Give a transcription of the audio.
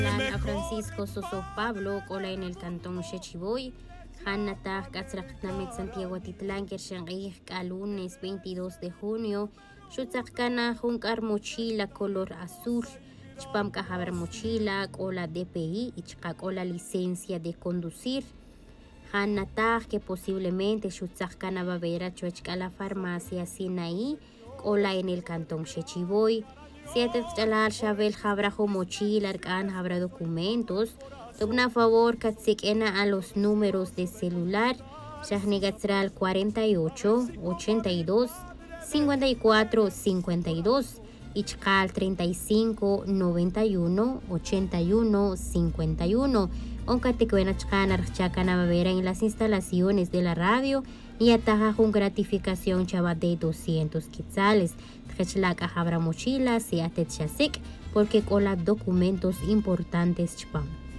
A Francisco Soso Pablo, cola en el cantón Chechiboy. Hanna Taj Katzraknamet Santiago Titlán, Kershangij, a lunes 22 de junio. Shutzakana Junkar mochila color azul. Chpam Kajabar mochila, cola DPI y cola licencia de conducir. Hanna Taj que posiblemente Shutzakana va a ver a la farmacia Sinaí, cola en el cantón Chechiboy. Siete Chalal Shabel Jabrajo mochila, Arcan Jabra documentos. Tobna favor Katsikena a los números de celular. Shahnegatzral 48 82 54 52. Ichkal 35 91 81 51. Onkatecuena Chkanar Chacana Bavera en las instalaciones de la radio y ataja con gratificación chava de 200 quetzales. Tchlaka Jabra mochila, se atechasik porque cola documentos importantes chpam.